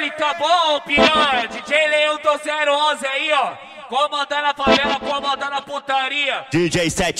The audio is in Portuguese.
ele, tá bom, piranha? DJ Leão do 011 aí, ó. Comandando a favela, comandando a putaria. DJ 7